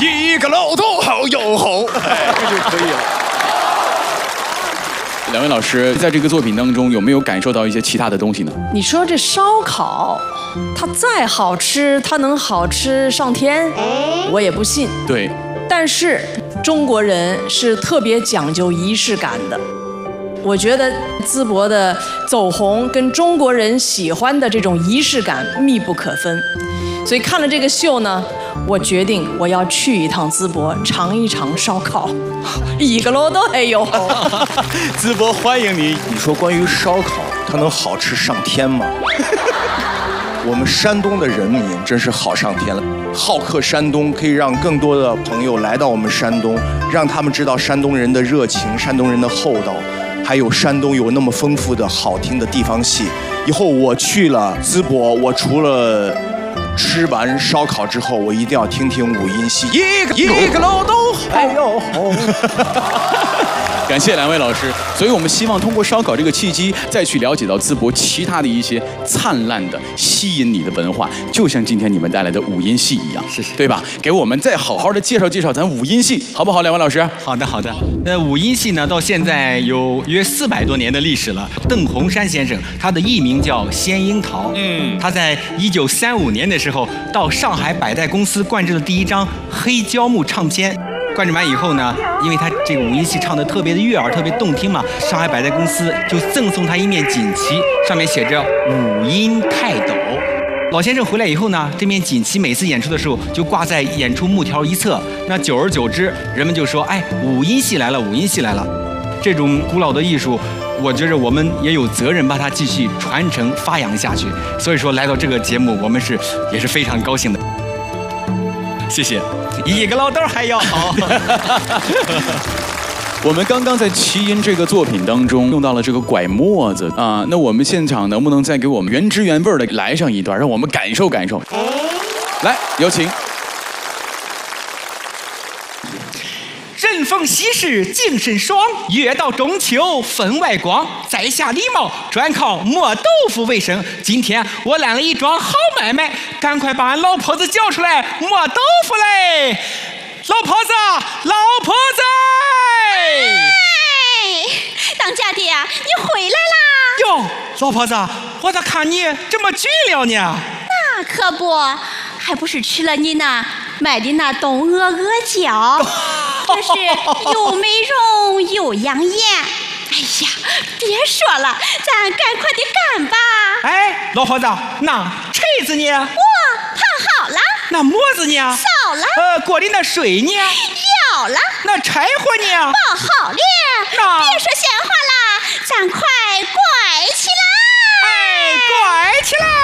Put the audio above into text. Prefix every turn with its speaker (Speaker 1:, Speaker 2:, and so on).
Speaker 1: 一个老头好又好，哎，这就可以了。两位老师在这个作品当中有没有感受到一些其他的东西呢？
Speaker 2: 你说这烧烤，它再好吃，它能好吃上天？我也不信。
Speaker 1: 对。
Speaker 2: 但是中国人是特别讲究仪式感的。我觉得淄博的走红跟中国人喜欢的这种仪式感密不可分，所以看了这个秀呢，我决定我要去一趟淄博尝一尝烧烤，一个楼都还有。
Speaker 1: 淄博欢迎你。
Speaker 3: 你说关于烧烤，它能好吃上天吗？我们山东的人民真是好上天了，好客山东，可以让更多的朋友来到我们山东，让他们知道山东人的热情，山东人的厚道。还有山东有那么丰富的好听的地方戏，以后我去了淄博，我除了吃完烧烤之后，我一定要听听五音戏，一个老豆还要好。
Speaker 1: 感谢两位老师，所以我们希望通过烧烤这个契机，再去了解到淄博其他的一些灿烂的、吸引你的文化，就像今天你们带来的五音戏一样，
Speaker 4: 是，
Speaker 1: 对吧？给我们再好好的介绍介绍咱五音戏，好不好？两位老师，
Speaker 4: 好的，好的。那五音戏呢，到现在有约400多年的历史了。邓洪山先生，他的艺名叫仙樱桃，他在1935年的时候到上海百代公司灌制了第一张黑胶木唱片。灌制完以后呢，因为他这个五音戏唱得特别的悦耳，特别动听嘛，上海百代公司就赠送他一面锦旗，上面写着五音泰斗。老先生回来以后呢，这面锦旗每次演出的时候就挂在演出幕条一侧。那久而久之，人们就说：“哎，五音戏来了，五音戏来了。”这种古老的艺术，我觉着我们也有责任把它继续传承发扬下去。所以说，来到这个节目，我们也是非常高兴的。谢谢，一个老豆还要好。
Speaker 1: 我们刚刚在奇音这个作品当中用到了这个拐沫子啊，那我们现场能不能再给我们原汁原味的来上一段，让我们感受感受？来，有请。
Speaker 4: 任逢喜事精神爽，月到中秋分外光。在下李茂专靠磨豆腐为生，今天我揽了一桩好买卖，赶快把俺老婆子叫出来磨豆腐嘞！老婆子，老婆子！
Speaker 5: 哎，当家的呀，你回来啦！
Speaker 4: 哟，老婆子，我咋看你这么俊了呢？
Speaker 5: 那可不，还不是吃了你那买的那冻鹅胶，这是又美容又养眼。哎呀，别说了，咱赶快的干吧！
Speaker 4: 哎，老婆子，那锤子呢？
Speaker 5: 我烫好了。
Speaker 4: 那磨子呢？
Speaker 5: 烧了。
Speaker 4: 锅里那水呢？
Speaker 5: 要了。
Speaker 4: 那柴火呢？
Speaker 5: 包好了。
Speaker 4: 那
Speaker 5: 别说闲话了，咱快拐起来！
Speaker 4: 哎，拐起来！